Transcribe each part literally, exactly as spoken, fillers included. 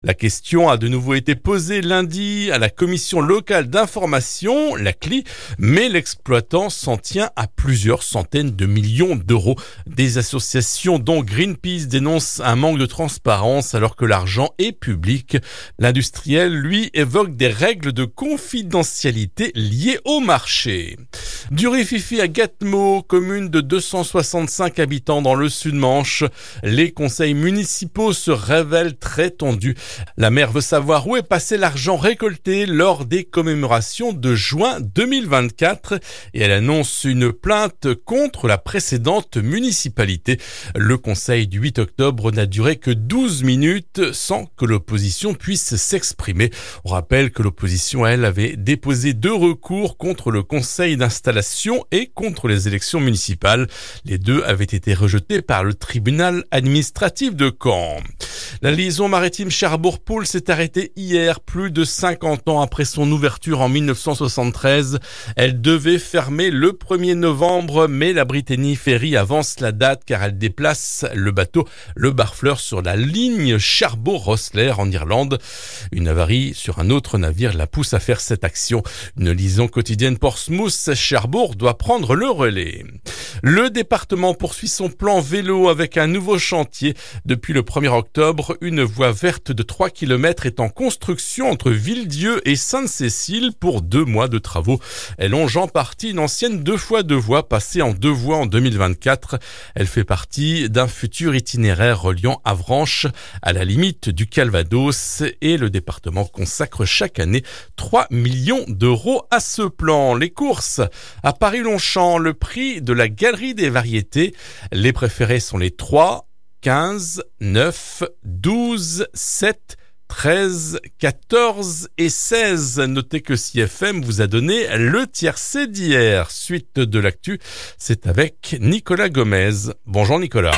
La question a de nouveau été posée lundi à la commission locale d'information, la C L I, mais l'exploitant s'en tient à plusieurs centaines de millions d'euros. Des associations dont Greenpeace dénoncent un manque de transparence alors que l'argent est public. L'industriel, lui, évoque des règles de confidentialité liées au marché. Du rififi à Gatineau, commune de deux cent soixante-cinq habitants dans le Sud-Manche, les conseils municipaux se révèlent très tendus. La maire veut savoir où est passé l'argent récolté lors des commémorations de juin deux mille vingt-quatre et elle annonce une plainte contre la précédente municipalité. Le conseil du huit octobre n'a duré que douze minutes sans que l'opposition puisse s'exprimer. On rappelle que l'opposition, elle, avait déposé deux recours contre le conseil d'installation et contre les élections municipales. Les deux avaient été rejetés par le tribunal administratif de Caen. La liaison maritime Cherbourg-Poole s'est arrêtée hier, plus de cinquante ans après son ouverture en mille neuf cent soixante-treize. Elle devait fermer le premier novembre, mais la Brittany Ferry avance la date car elle déplace le bateau Le Barfleur sur la ligne Cherbourg-Rosslare en Irlande. Une avarie sur un autre navire la pousse à faire cette action. Une liaison quotidienne Portsmouth-Cherbourg doit prendre le relais. Le département poursuit son plan vélo avec un nouveau chantier. Depuis le premier octobre, une voie verte de trois kilomètres est en construction entre Villedieu et Sainte-Cécile pour deux mois de travaux. Elle longe en partie une ancienne deux fois deux voies passée en deux voies en deux mille vingt-quatre. Elle fait partie d'un futur itinéraire reliant Avranches à la limite du Calvados et le département consacre chaque année trois millions d'euros à ce plan. Les courses à Paris-Longchamp, le prix de la Galerie des Variétés. Les préférés sont les trois, quinze, neuf, douze, sept, treize, quatorze et seize. Notez que C F M vous a donné le tiercé d'hier. Suite de l'actu, c'est avec Nicolas Gomez. Bonjour Nicolas.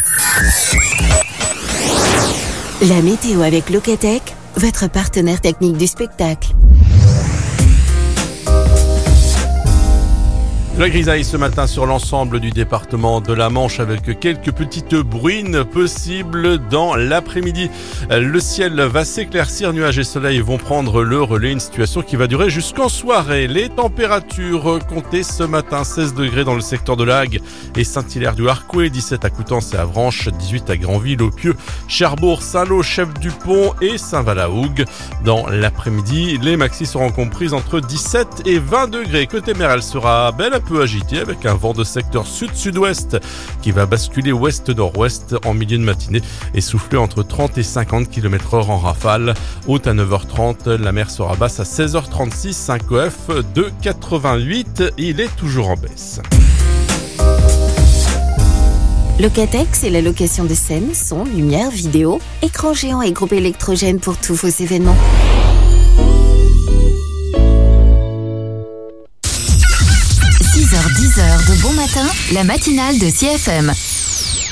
La météo avec Locatech, votre partenaire technique du spectacle. La grisaille ce matin sur l'ensemble du département de la Manche avec quelques petites bruines possibles dans l'après-midi. Le ciel va s'éclaircir, nuages et soleil vont prendre le relais, une situation qui va durer jusqu'en soirée. Les températures comptées ce matin, seize degrés dans le secteur de l'Agde et Saint-Hilaire-du-Harcouët, dix-sept à Coutances et Avranches, dix-huit à Granville, au Pieux, Cherbourg, Saint-Lô, Chef-du-Pont et Saint-Valahougue. Dans l'après-midi, les maxis seront comprises entre dix-sept et vingt degrés. Côté mer, elle sera belle, peu agité avec un vent de secteur sud-sud-ouest qui va basculer ouest-nord-ouest en milieu de matinée et souffler entre trente et cinquante kilomètres heure en rafale. Haute à neuf heures trente, la mer sera basse à seize heures trente-six, un C O F de quatre-vingt-huit, il est toujours en baisse. Locatech, c'est la location de scènes, son, lumière, vidéo, écran géant et groupe électrogène pour tous vos événements. six heures dix de bon matin, la matinale de C F M.